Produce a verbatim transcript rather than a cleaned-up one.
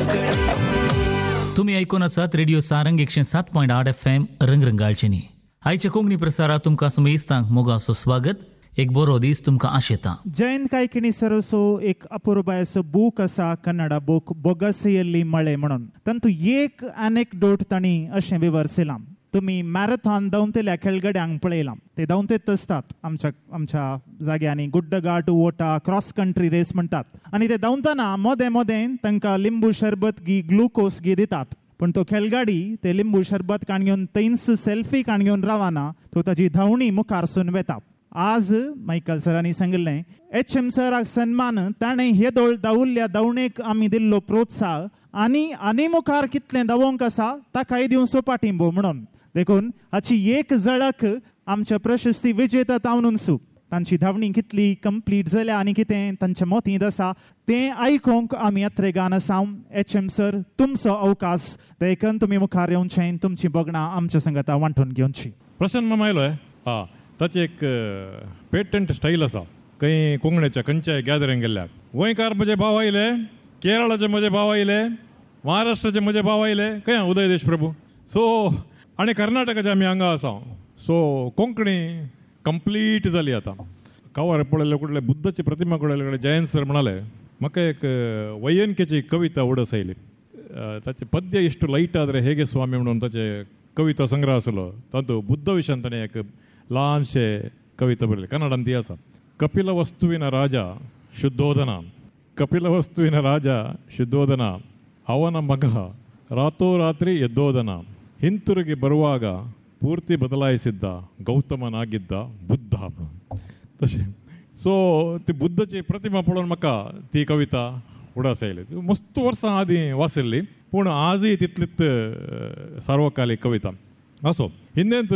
तुम्ही ऐकून आसात रेडिओ सारंग एकशे सात पॉयंट आठ एफ एम रंगरंगाळचेनी. आयच्या कोंकणी प्रसारात तुमकां समेस्तांक मोगाचो स्वागत. एक बरो दीस तुमकां आशेता. जयंत कायकिणी सरसो एक अपुरबायसो बूक आसा कन्नडा बूक बोगसियल्ली मळे म्हणून. तातूंत एक एनेक्डोट तांणी अशें विवरसिलां. तुम्ही मॅरेथॉन धांवतेल्या खेळगड्यांक पळयलां, ते धांवतेच आसतात आमच्या आमच्या जाग्यांनी. गुड्डगाट ओटा क्रॉस कंट्री रेस म्हणटात. आनी ते धांवतना मोदें मोदें तांकां लिंबू शरबत गी ग्लुकोज गी दितात. पण तो खेळगाडी ते लिंबू शरबत काण घेवन थंयच सेल्फी काण घेवन रावना, तो ताची धांवणी मुखारसून वेता. आज मायकल सरांनी सांगिल्लें एच एम सराक सन्मान, ताणें हे दोळ धांवल्ल्या धांवणेक आमी दिल्लो प्रोत्साह आनी आनी मुखार कितलें धांवोंक आसा ताकाय दिवचो पाठिंबो म्हणून. देखून हाची एक झळक आमच्या प्रशस्ती विजेता तावनूनसू. तांची धांवणी कितली कंप्लीट जाल्या आनी कितें तांच्या मोतींत आसा तें आयकूंक आमी यात्रेगान आसा. एच एम सर, तुमचो अवकाश. देखून तुमी मुखार येवचें, तुमची बगणां आमच्या संगता वांटून घेवची. प्रसन्न मायलोय हा ताची एक पेटंट स्टाईल आसा. खंय कोंकणीच्या खंयच्याय गॅदरींग गेल्ल्याक गोंयकार म्हजे भाव आयले, केरळाचे म्हजे भाव आयले, महाराष्ट्राचे म्हजे भाव आयले, खंय उदय देश प्रभू. सो आनी कर्नाटकाचे आमी हांगा आसा. सो कोंकणी कंप्लीट जाली आतां. कावार पळयले कुठले बुद्धाची प्रतिमा पळयले कडेन जयंत सर म्हणाले म्हाका एक वयनकेची कविता उडस आयली. ताचे पद्य इश्ट लायट आದ್ರೆ ಹೇಗೆ स्वामी म्हणून ताचे कविता संग्रह आसलो. तातूंत बुद्ध विशयान ताणें एक ल्हानशे कविता बरयली. कन्नडांत ती आसा. कपिल वस्तुविನ ರಾಜ ಶುದ್ಧೋಧನ, ಕಪಿಲ ವಸ್ತುವಿನ ರಾಜ ಶುದ್ಧೋಧನ, ಅವನ ಮಗ ರಾತೋರಾತ್ರಿ ಎದ್ದೋದನ, ಹಿಂತಿರುಗಿ ಬರುವಾಗ ಪೂರ್ತಿ ಬದಲಾಯಿಸಿದ್ದ गौतमनागिद्ದ बुद्ध. तशें सो ती बुद्धाची प्रतिमा पळोवन म्हाका ती कविता उडास आयली. मस्त वर्सां आदीं वाचिल्ली, पूण आजय तितलीच सार्वकालीक कविता. असो हिंदेंत